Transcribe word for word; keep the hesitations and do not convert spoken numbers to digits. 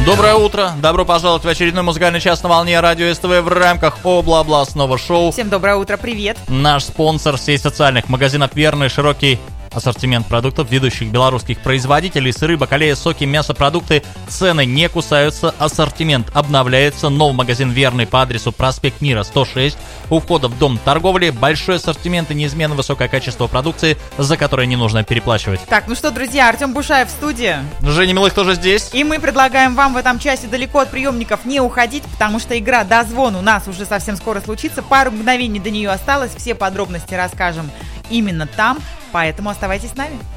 Доброе утро, добро пожаловать в очередной музыкальный час на волне радио СТВ в рамках облабластного шоу. Всем доброе утро, привет. Наш спонсор — сеть социальных магазинов «Верный», широкий ассортимент продуктов ведущих белорусских производителей: сыры, бакалея, соки, мясопродукты. Цены не кусаются, ассортимент обновляется. Новый магазин «Верный» по адресу проспект Мира, сто шесть. У входа в дом торговли большой ассортимент и неизменно высокое качество продукции, за которое не нужно переплачивать. Так, ну что, друзья, Артем Бушаев в студии. Женя Милых тоже здесь. И мы предлагаем вам в этом часе далеко от приемников не уходить, потому что игра «Дозвон» у нас уже совсем скоро случится. Пару мгновений до нее осталось, все подробности расскажем именно там, поэтому оставайтесь с нами.